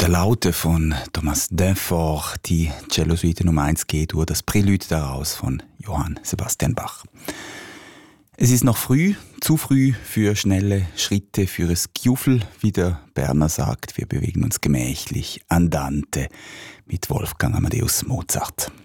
Der Laute von Thomas Denfort, die Cellosuite Nummer 1 G-Dur, das Prälude daraus von Johann Sebastian Bach. Es ist noch früh, zu früh für schnelle Schritte, für es Gjuffel, wie der Berner sagt. Wir bewegen uns gemächlich andante mit Wolfgang Amadeus Mozart.